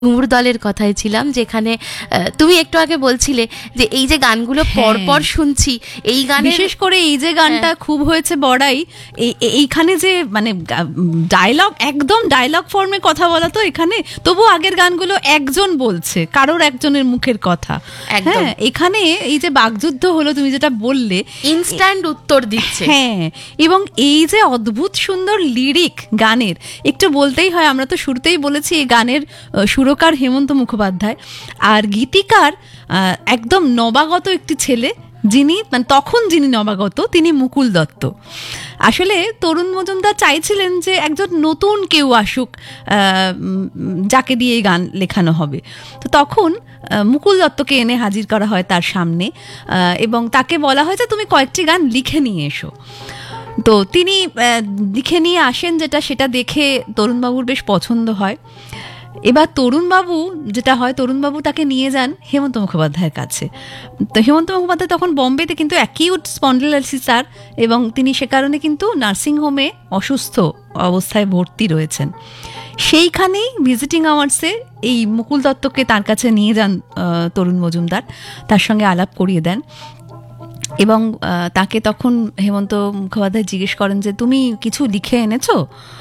ঘুঙুর দলের কথাই ছিলাম, যেখানে তুমি একটু আগে বলছিলে যে এই যে গানগুলো পরপর শুনছি, এই গানে বিশেষ করে এই যে গানটা খুব হয়েছে বড়াই, এইখানে যে মানে ডায়লগ, একদম ডায়লগ ফর্মে কথা বলা, তো এখানে তবু আগের গানগুলো একজন বলছে, কারোর একজনের মুখের কথা। হ্যাঁ, এখানে এই যে বাকযুদ্ধ হলো, তুমি যেটা বললে, ইনস্ট্যান্ট উত্তর দিচ্ছে। হ্যাঁ, এবং এই যে অদ্ভুত সুন্দর লিরিক গানের, একটু বলতেই হয়, আমরা তো শুরুতেই বলেছি এই গানের সুরকার হেমন্ত মুখোপাধ্যায়, আর গীতিকার একদম নবাগত একটি ছেলে, যিনি মানে তখন যিনি নবাগত, তিনি মুকুল দত্ত। আসলে তরুণ মজুমদার চাইছিলেন যে একজন নতুন কেউ আসুক, যাকে দিয়ে এই গান লেখানো হবে। তো তখন মুকুল দত্তকে এনে হাজির করা হয় তার সামনে, এবং তাকে বলা হয় যে তুমি কয়েকটি গান লিখে নিয়ে এসো। তো তিনি লিখে নিয়ে আসেন, সেটা দেখে তরুণবাবুর বেশ পছন্দ হয়। এবার তরুণবাবু যেটা হয়, তরুণবাবু তাকে নিয়ে যান হেমন্ত মুখোপাধ্যায়ের কাছে। তো হেমন্ত মুখোপাধ্যায় তখন বম্বেতে কিন্তু অ্যাকিউট স্পন্ডিলাইটিস তার, এবং তিনি সে কারণে কিন্তু নার্সিংহোমে অসুস্থ অবস্থায় ভর্তি রয়েছেন। সেইখানেই ভিজিটিং আওয়ার্সে এই মুকুল দত্তকে তার কাছে নিয়ে যান তরুণ মজুমদার, তার সঙ্গে আলাপ করিয়ে দেন। এবং তাকে তখন হেমন্ত মুখোপাধ্যায় জিজ্ঞেস করেন যে তুমি কিছু লিখে এনেছো?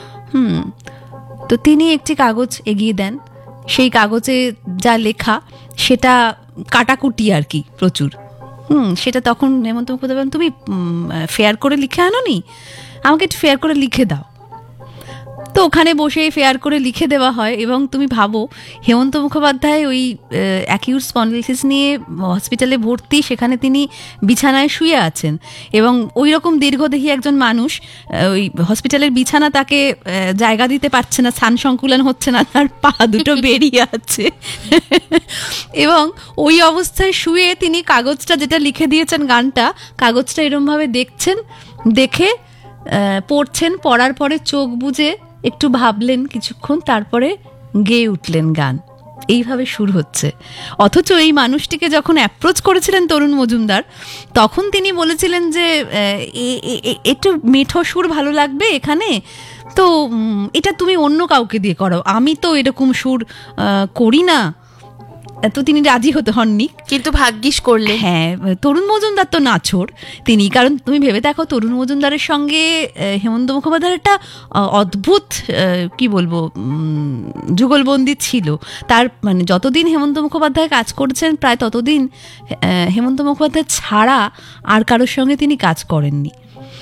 তো তিনি একটি কাগজ এগিয়ে দেন। সেই কাগজে যা লেখা সেটা কাটাকুটি আর কি, প্রচুর। সেটা তখন হেমন্ত মুখোপাধ্যায়, তুমি ফেয়ার করে লিখে আনোনি, আমাকে একটু ফেয়ার করে লিখে দাও। তো ওখানে বসে ফেয়ার করে লিখে দেওয়া হয়। এবং তুমি ভাবো, হেমন্ত মুখোপাধ্যায় ওই অ্যাকিউট স্পন্ডিলাইটিস নিয়ে হসপিটালে ভর্তি, সেখানে তিনি বিছানায় শুয়ে আছেন, এবং ওই রকম দীর্ঘদেহী একজন মানুষ, ওই হসপিটালের বিছানা তাকে জায়গা দিতে পারছে না, স্থান সংকুলন হচ্ছে না, তার পা দুটো বেরিয়ে আছে। এবং ওই অবস্থায় শুয়ে তিনি কাগজটা, যেটা লিখে দিয়েছেন গানটা, কাগজটা এরমভাবে দেখছেন, দেখে পড়ছেন, পড়ার পরে চোখ বুজে একটু ভাবলেন কিছুক্ষণ, তারপরে গেয়ে উঠলেন গান। এইভাবে শুরু হচ্ছে। অথচ এই মানুষটিকে যখন অ্যাপ্রোচ করেছিলেন তরুণ মজুমদার, তখন তিনি বলেছিলেন যে একটু মেঠো সুর ভালো লাগবে এখানে, তো এটা তুমি অন্য কাউকে দিয়ে করো, আমি তো এরকম সুর করি না। তো তিনি রাজি হতে হননি, কিন্তু ভাগ্যিস করলে। হ্যাঁ, তরুণ মজুমদার তো নাছোড় তিনি, কারণ তুমি ভেবে দেখো, তরুণ মজুমদারের সঙ্গে হেমন্ত মুখোপাধ্যায়ের একটা অদ্ভুত কি বলবো যুগলবন্দি ছিল। তার মানে যতদিন হেমন্ত মুখোপাধ্যায় কাজ করছেন, প্রায় ততদিন হেমন্ত মুখোপাধ্যায় ছাড়া আর কারোর সঙ্গে তিনি কাজ করেননি।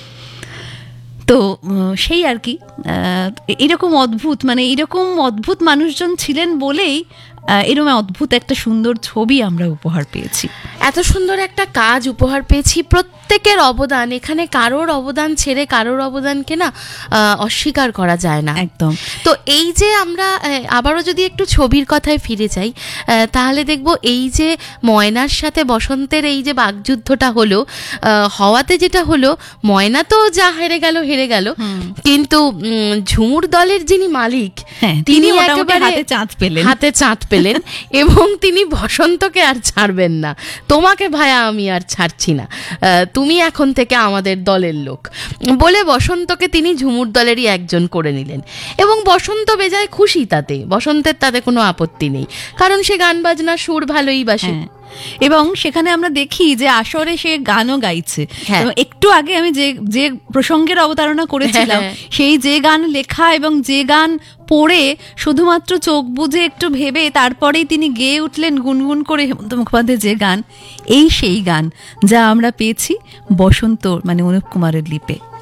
তো সেই আর কি, এরকম অদ্ভুত মানুষজন ছিলেন বলেই এরকম অদ্ভুত একটা সুন্দর ছবি আমরা উপহার পেয়েছি, এত সুন্দর একটা কাজ উপহার পেয়েছি। প্রত্যেকের অবদান, এখানে কারোর অবদান ছেড়ে কারোর অবদানকে না অস্বীকার করা যায় না একদম। তো এই যে আমরা আবারও যদি একটু ছবির কথায় ফিরে যাই, তাহলে দেখবো এই যে ময়নার সাথে বসন্তের এই যে বাকযুদ্ধটা হলো, হওয়াতে যেটা হলো, ময়না তো যা হেরে গেল, কিন্তু ঝুমুর দলের যিনি মালিক, তিনি একেবারে হাতে চাঁদ পেলেন এবং তিনি বসন্তকে আর ছাড়বেন না। তোমাকে ভায়া আমি আর ছাড়ছি না, তুমি এখন থেকে আমাদের দলের লোক বলে বসন্তকে তিনি ঝুমুর দলেরই একজন করে নিলেন। এবং বসন্ত বেজায় খুশি তাতে, বসন্তের তাতে কোনো আপত্তি নেই, কারণ সে গান বাজনা সুর ভালোই বাসে। এবং সেখানে আমরা দেখি যে আসরে সে গানও গাইছে। একটু আগে আমি যে প্রসঙ্গের অবতারণা করেছিলাম, সেই যে গান লেখা এবং যে গান পড়ে শুধুমাত্র চোখ বুজে একটু ভেবে তারপরেই তিনি গেয়ে উঠলেন গুনগুন করে হেমন্ত মুখোপাধ্যায় যে গান, এই সেই গান যা আমরা পেয়েছি বসন্ত মানে অনুপ কুমারের লিপে।